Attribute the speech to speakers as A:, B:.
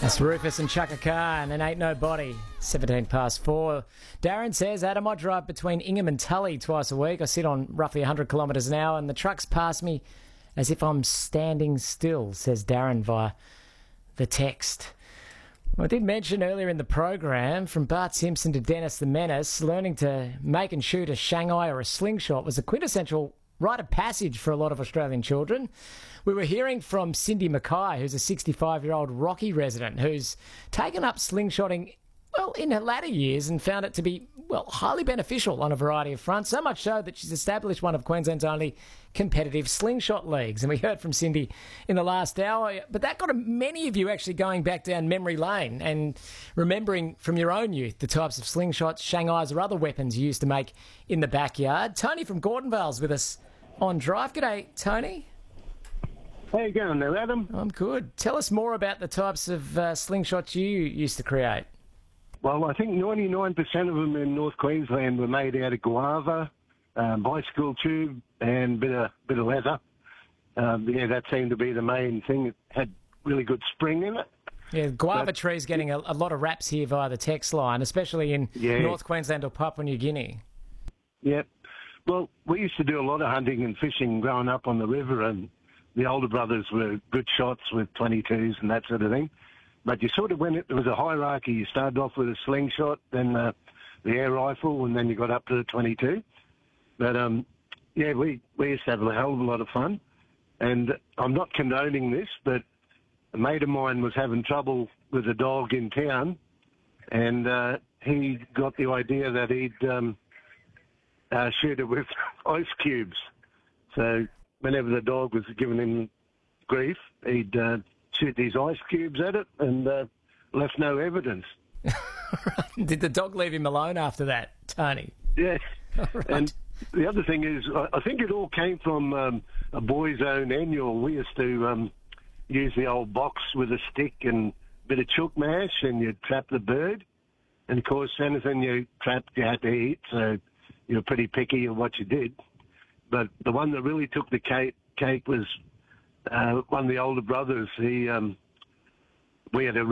A: That's Rufus and Chaka Khan, and Ain't Nobody, 17 past 4. Darren says, Adam, I drive between Ingham and Tully twice a week. I sit on roughly 100 kilometres an hour, and the trucks pass me as if I'm standing still, says Darren via the text. Well, I did mention earlier in the program, from Bart Simpson to Dennis the Menace, learning to make and shoot a Shanghai or a slingshot was a quintessential rite of passage for a lot of Australian children. We were hearing from Cindy Mackay, who's a 65-year-old Rocky resident who's taken up slingshotting, well, in her latter years and found it to be, well, highly beneficial on a variety of fronts, so much so that she's established one of Queensland's only competitive slingshot leagues. And we heard from Cindy in the last hour, but that got many of you actually going back down memory lane and remembering from your own youth the types of slingshots, Shanghais or other weapons you used to make in the backyard. Tony from Gordonvale's with us on Drive. G'day, Tony.
B: How you going there, Adam?
A: I'm good. Tell us more about the types of slingshots you used to create.
B: Well, I think 99% of them in North Queensland were made out of guava, bicycle tube, and bit of leather. That seemed to be the main thing. It had really good spring in it.
A: Yeah, guava tree's getting a lot of raps here via the text line, especially in North Queensland or Papua New Guinea.
B: Yep. Well, we used to do a lot of hunting and fishing growing up on the river, and the older brothers were good shots with 22s and that sort of thing. But you sort of went, there was a hierarchy. You started off with a slingshot, then the air rifle, and then you got up to the 22. But, we used to have a hell of a lot of fun. And I'm not condoning this, but a mate of mine was having trouble with a dog in town, and he got the idea that he'd shoot it with ice cubes. So whenever the dog was giving him grief, he'd shoot these ice cubes at it and left no evidence.
A: Did the dog leave him alone after that, Tony?
B: Yeah.
A: Right.
B: And the other thing is, I think it all came from a boys' own annual. We used to use the old box with a stick and a bit of chook mash, and you'd trap the bird. And, of course, anything you trapped, you had to eat, so you were pretty picky of what you did. But the one that really took the cake was one of the older brothers. We had a